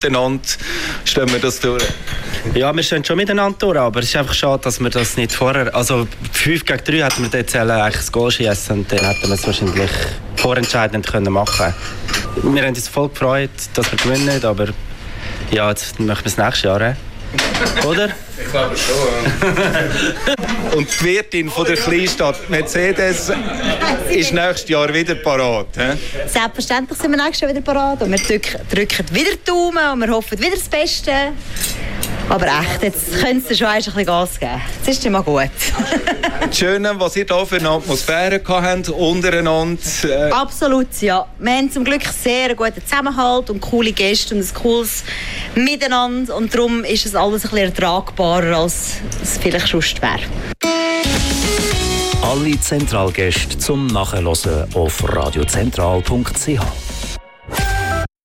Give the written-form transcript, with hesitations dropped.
miteinander stehen wir das durch? Ja, wir stehen schon miteinander durch, aber es ist einfach schade, dass wir das nicht vorher... Also 5 gegen 3 hätten wir dort eigentlich das Goal schiessen und dann hätten wir es wahrscheinlich vorentscheidend machen können. Wir haben uns voll gefreut, dass wir gewinnen, aber ja, jetzt machen wir es nächstes Jahr, oder? Ich glaube schon. Und die Wirtin von der Kleinstadt Mercedes ist nächstes Jahr wieder parat. Selbstverständlich sind wir nächstes Jahr wieder parat und wir drücken wieder die Daumen und wir hoffen wieder das Beste. Aber echt, jetzt können Sie schon ein bisschen Gas geben. Das ist immer gut. Das Schöne, was ihr hier für eine Atmosphäre habt, untereinander. Absolut, ja. Wir haben zum Glück sehr guten Zusammenhalt und coole Gäste und ein cooles Miteinander. Und darum ist es alles ein bisschen ertragbarer, als es vielleicht sonst wäre. Alle Zentralgäste zum Nachhören auf radiozentral.ch.